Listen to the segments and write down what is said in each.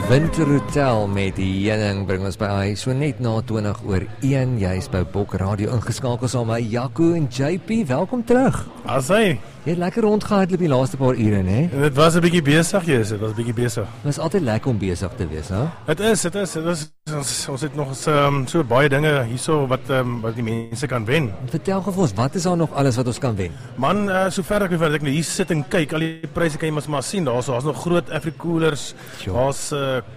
Winterhotel met die Jenning bring ons by so net na 20:01. Jy is by Bok Radio ingeskakel saam met Jaco en JP. Welkom terug. Asai. Jy het lekker rondgehardloop die laaste paar ure, né? Dit was 'n bietjie besig, dit was 'n bietjie besig. Dit is altyd lekker om besig te wees, hè? Dit is. Ons het nog so baie dinge hierso wat die mense kan wen. Vertel gou vir ons, wat is daar nog alles wat ons kan wen? Man, sover ek nou hier sit en kyk, al die pryse kan jy maar sien. Daar's nog groot Afrikoolers. Daar's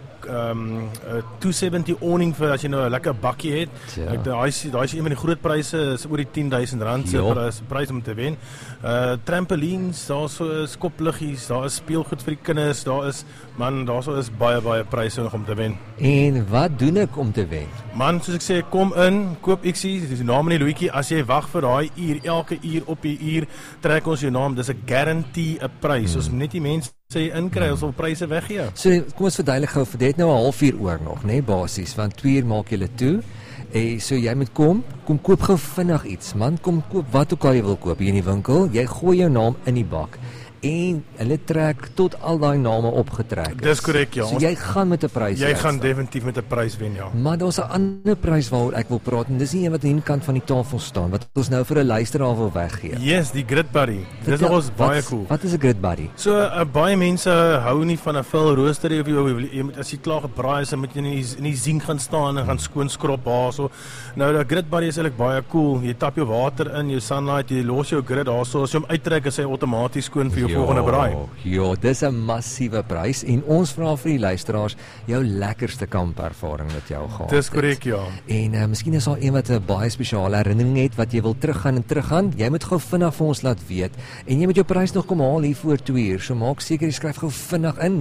270 awning vir as jy nou 'n lekker bakkie het. Daai is een van die groot pryse, is oor die R10,000 se prys om te wen. Trampolines, daar's so skopliggies, daar is speelgoed vir die kinders, daar is baie pryse nog om te wen. En wat doen ek om te wen? Man, soos ek sê, kom in, koop ietsie, dis die naam in die loetjie. As jy wag vir daai uur, elke uur op die uur, trek ons jou naam. Dis 'n guarantee 'n prys. Ons net die mense sê inkry, ons wil pryse weggee. So kom ons verduidelik gou, vir dit nou 'n halfuur oor nog, né, basies, want 2 uur maak julle toe. So jy moet kom koop gou vinnig iets, man, kom koop wat ook al jy wil koop hier in die winkel. Jy gooi jou naam in die bak en hulle trek tot al daai name opgetrek is. Dis korrek, ja. So jy gaan met 'n prys. Jy gaan definitief met 'n prys wen, ja. Maar daar's 'n ander prys waaroor ek wil praat en dis nie een wat aan die kant van die tafel staan wat ons nou vir 'n luisteraar wil weggee. Yes, die Grid Buddy. Dis nog baie cool. Wat is 'n Grid Buddy? So baie mense hou nie van 'n vuil rooster of jy moet as jy klaar gebraai is, dan moet jy in die sink gaan staan en gaan skoon skrob daarso. Nou die Grid Buddy is eintlik baie cool. Jy tap jou water in, jou sunlight, jy los jou grid daarso. As jy hom uittrek, is hy outomaties skoon vir jou volgende braai. Ja, dis 'n massiewe prys en ons vra vir die luisteraars jou lekkerste kampervaring wat jy al gehad het. Dis korrek, ja. En miskien is daar een wat 'n baie spesiale herinnering het wat jy wil teruggaan. Jy moet gou vinnig vir ons laat weet en jy moet jou prys nog kom haal hier voor 2 uur. So maak seker jy skryf gou vinnig in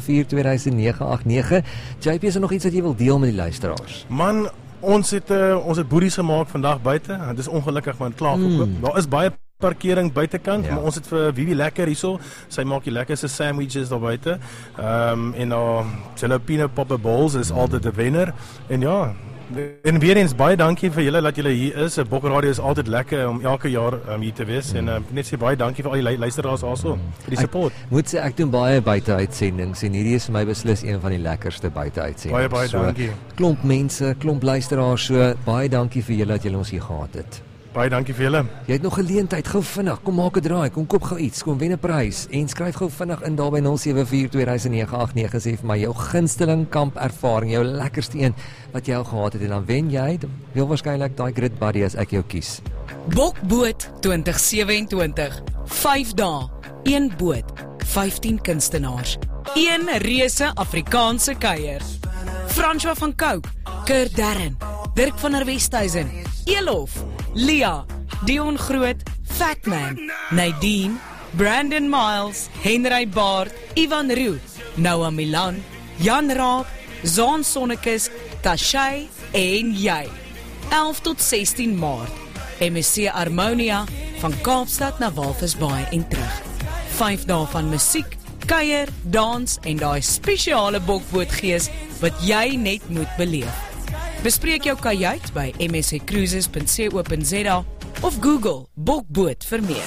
074-2009. JP, is er nog iets wat jy wil deel met die luisteraars? Man, ons het boeries gemaak vandag buite. Dit is ongelukkig maar klaar verkoop. Daar is baie parkering buitekant, maar ons het vir Vivi lekker hierso. Sy maak die lekkerste sandwiches daar buite. En jalapeno popper balls is altyd 'n wenner. En ja, en weer eens baie dankie vir julle dat julle hier is. Bok Radio is altyd lekker om elke jaar hier te wees en net sê baie dankie vir al die luisteraars also vir die support. Moet sê ek doen baie buiteuitsendings en hierdie is vir my beslis een van die lekkerste buiteuitsendings. Baie dankie. Klomp mense, klomp luisteraars, so baie dankie vir julle dat julle ons hier gehad het. Baie dankie vir julle. Jy het nog geleentheid, gou vinnig, kom maak 'n draai, kom koop gou iets, kom wen 'n prys en skryf gou vinnig in daar by 074-2009-89 sê vir my jou gunsteling kampervaring, jou lekkerste een wat jy al gehad het en dan wen jy heel waarskynlik daai Grid Buddy as ek jou kies. Bokboot 2027. 5 dae, 1 boot, 15 kunstenaars, 1 reuse Afrikaanse kuier. François van Cooke, Kurt Darren, Dirk van der Westhuizen, Elof, Lia, Dion Groot, Fatman, Nadine, Brandon Miles, Henry Baard, Ivan Roo, Noah Milan, Jan Raab, Zaan Sonnekes, Tashay en jy. 11 tot 16 Maart. MSC Harmonia van Kaapstad na Walvisbaai en terug. 5 dae van musiek, kuier, dans en daai spesiale bokbootgees wat jy net moet beleef. Bespreek jou kajuit by msccruises.co.za of Google Bokboot vir meer.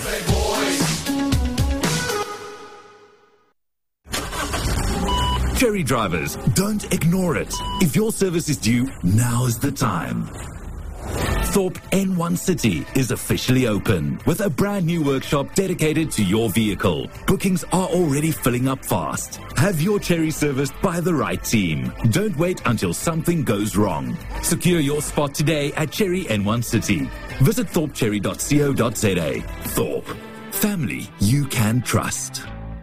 Cherry drivers, don't ignore it. If your service is due, now's the time. Thorpe N1 City is officially open with a brand new workshop dedicated to your vehicle. Bookings are already filling up fast. Have your Cherry serviced by the right team. Don't wait until something goes wrong. Secure your spot today at Cherry N1 City. Visit thorpecherry.co.za. Thorpe. Family you can trust.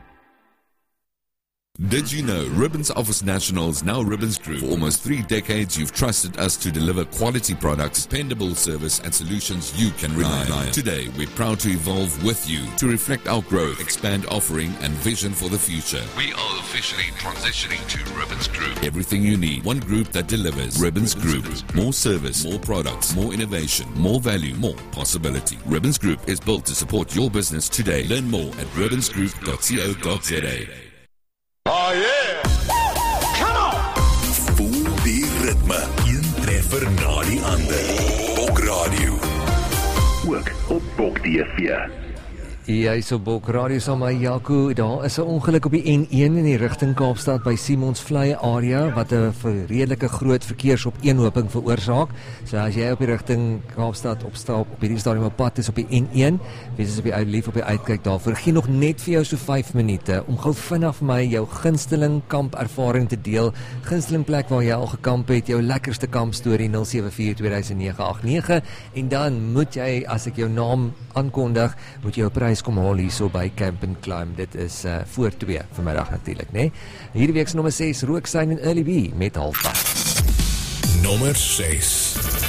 Did you know Ribbons offers Nationals, now Ribbons Group? For almost 3 decades, you've trusted us to deliver quality products, dependable service, and solutions you can rely on. Today, we're proud to evolve with you to reflect our growth, expand offering, and vision for the future. We are officially transitioning to Ribbons Group. Everything you need, one group that delivers. Ribbons Group. More service, more products, more innovation, more value, more possibility. Ribbons Group is built to support your business today. Learn more at ribbonsgroup.co.za. Oh yeah! Come on! Voel die ritme. Een treffer na die ander. Bok Radio. Ook op Bok TV. Jy is op Bok Radio saam met Jaco. Daar is 'n ongeluk op die N1 in die rigting Kaapstad by Simons Vlei area wat 'n redelike groot verkeersopeenhoping veroorsaak. So as jy op die rigting Kaapstad op hierdie stadium op pad is op die N1, wees op die lief op die uitkyk daarvoor. Gee nog net vir jou so 5 minute om gou vinnig vir my jou gunsteling kampervaring te deel. Gunsteling plek waar jy al gekamp het, jou lekkerste kampstorie 074200989 en dan moet jy, as ek jou naam aankondig, moet jy jou prys kom haal hierso by Camp and Climb. Dit is voor 2 vanmiddag natuurlik, né? Hierdie week se nommer 6 Rooksign en Early B met 0:30. Nommer 6.